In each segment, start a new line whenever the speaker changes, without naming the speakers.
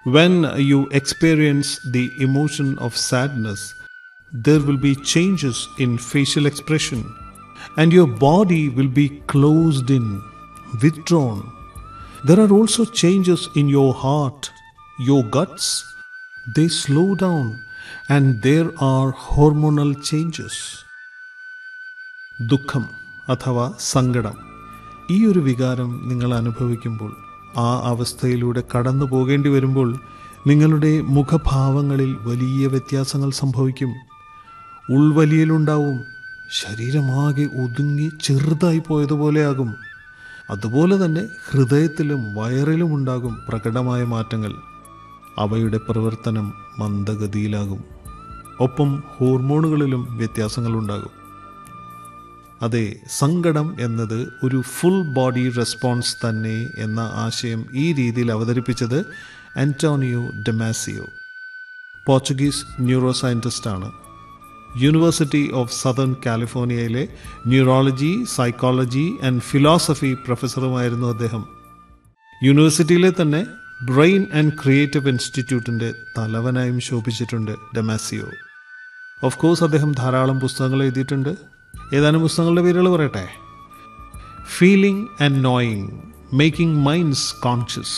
When you experience the emotion of sadness, there will be changes in facial expression, and your body will be closed in, withdrawn. There are also changes in your heart, your guts. They slow down, and there are hormonal changes. ദുഃഖം അഥവാ സങ്കടം, ഈ ഒരു വികാരം നിങ്ങൾ അനുഭവിക്കുമ്പോൾ, ആ അവസ്ഥയിലൂടെ കടന്നു പോകേണ്ടി വരുമ്പോൾ നിങ്ങളുടെ മുഖഭാവങ്ങളിൽ വലിയ വ്യത്യാസങ്ങൾ സംഭവിക്കും. ഉൾവലിയലുണ്ടാവും, ശരീരമാകെ ഒതുങ്ങി ചെറുതായി പോയതുപോലെയാകും. അതുപോലെ തന്നെ ഹൃദയത്തിലും വയറിലും ഉണ്ടാകും പ്രകടമായ മാറ്റങ്ങൾ. അവയുടെ പ്രവർത്തനം മന്ദഗതിയിലാകും. ഒപ്പം ഹോർമോണുകളിലും വ്യത്യാസങ്ങളുണ്ടാകും. അതെ, സങ്കടം എന്നത് ഒരു ഫുൾ ബോഡി റെസ്പോൺസ് തന്നെ എന്ന ആശയം ഈ രീതിയിൽ അവതരിപ്പിച്ചത് Antonio ഡമാസിയോ, Portuguese neuro സയൻറ്റിസ്റ്റാണ്. University of southern കാലിഫോർണിയയിലെ ന്യൂറോളജി, സൈക്കോളജി ആൻഡ് ഫിലോസഫി പ്രൊഫസറുമായിരുന്നു അദ്ദേഹം. യൂണിവേഴ്സിറ്റിയിലെ തന്നെ brain and creative ഇൻസ്റ്റിറ്റ്യൂട്ടിൻ്റെ തലവനായും ശോഭിച്ചിട്ടുണ്ട് ഡമാസിയോ. Of course അദ്ദേഹം ധാരാളം പുസ്തകങ്ങൾ എഴുതിയിട്ടുണ്ട്. ഏതാനും പുസ്തകങ്ങളുടെ പേരുകൾ പറയട്ടെ. Feeling and knowing, making minds conscious,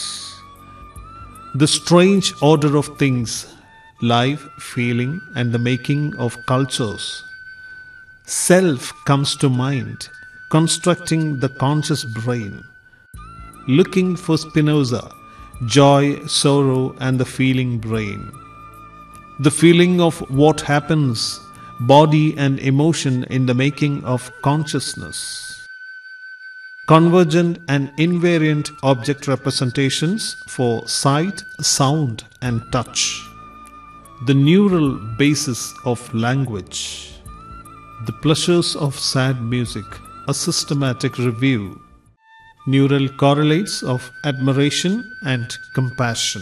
the strange order of things, life, feeling and the making of cultures, self comes to mind, constructing the conscious brain, looking for Spinoza, joy, sorrow and the feeling brain, the feeling of what happens, body and emotion in the making of consciousness, convergent and invariant object representations for sight, sound and touch, the neural basis of language, the pleasures of sad music, a systematic review, neural correlates of admiration and compassion.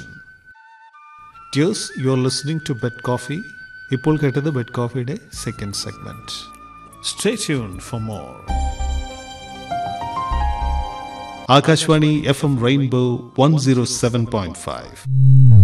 Dears, you are listening to Bed Coffee. ഇപ്പോൾ കേട്ടത് bed കോഫിയുടെ second segment. Stay tuned for more. Akashvani FM Rainbow 107.5.